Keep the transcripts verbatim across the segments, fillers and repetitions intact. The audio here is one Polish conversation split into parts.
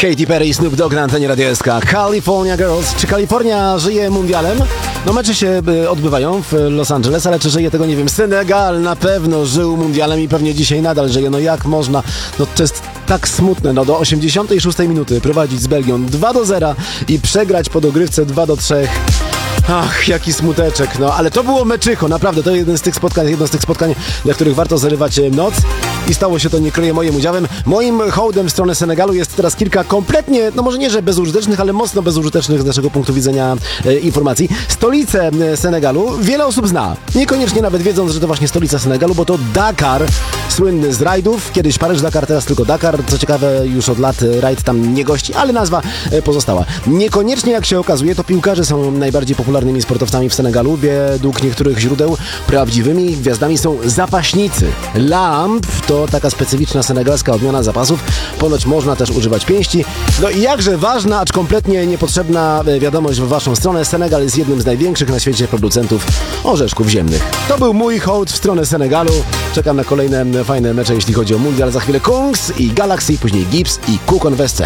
Katy Perry i Snoop Dogg na antenie Radia S K. California Girls. Czy Kalifornia żyje mundialem? No mecze się y, odbywają w Los Angeles, ale czy żyje, tego nie wiem. Senegal na pewno żył mundialem i pewnie dzisiaj nadal żyje. No jak można? No to jest tak smutne. No do osiemdziesiątej szóstej minuty prowadzić z Belgią dwa do zera i przegrać po dogrywce dwa do trzech. Ach, jaki smuteczek, no, ale to było meczycho, naprawdę, to jeden z tych spotkań, jedno z tych spotkań, dla których warto zarywać noc i stało się to, nie kryję, moim udziałem. Moim hołdem w stronę Senegalu jest teraz kilka kompletnie, no może nie, że bezużytecznych, ale mocno bezużytecznych z naszego punktu widzenia e, informacji. Stolicę e, Senegalu wiele osób zna, niekoniecznie nawet wiedząc, że to właśnie stolica Senegalu, bo to Dakar, słynny z rajdów, kiedyś Paryż-Dakar, teraz tylko Dakar, co ciekawe już od lat rajd tam nie gości, ale nazwa e, pozostała. Niekoniecznie, jak się okazuje, to piłkarze są najbardziej popularni popularnymi sportowcami w Senegalu. Według niektórych źródeł prawdziwymi gwiazdami są zapaśnicy. Lamp to taka specyficzna senegalska odmiana zapasów. Ponoć można też używać pięści. No i jakże ważna, acz kompletnie niepotrzebna wiadomość w waszą stronę. Senegal jest jednym z największych na świecie producentów orzeszków ziemnych. To był mój hołd w stronę Senegalu. Czekam na kolejne fajne mecze, jeśli chodzi o mundial. Za chwilę Kungs i Galaxy, później Gibbs i Kukon Wesce.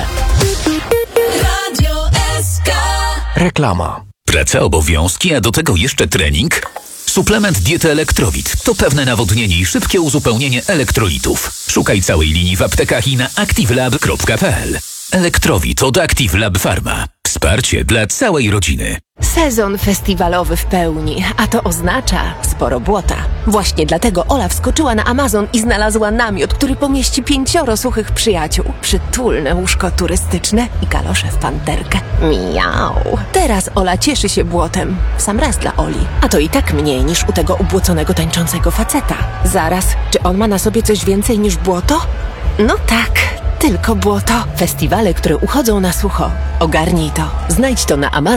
Reklama. Praca, obowiązki, a do tego jeszcze trening? Suplement diety Elektrowit to pewne nawodnienie i szybkie uzupełnienie elektrolitów. Szukaj całej linii w aptekach i na activelab kropka p l. Elektrowit od Active Lab Pharma. Wsparcie dla całej rodziny. Sezon festiwalowy w pełni, a to oznacza sporo błota. Właśnie dlatego Ola wskoczyła na Amazon i znalazła namiot, który pomieści pięcioro suchych przyjaciół. Przytulne łóżko turystyczne i kalosze w panterkę. Miau. Teraz Ola cieszy się błotem. W sam raz dla Oli. A to i tak mniej niż u tego ubłoconego tańczącego faceta. Zaraz, czy on ma na sobie coś więcej niż błoto? No tak. Tylko błoto. Festiwale, które uchodzą na sucho. Ogarnij to. Znajdź to na Amazon.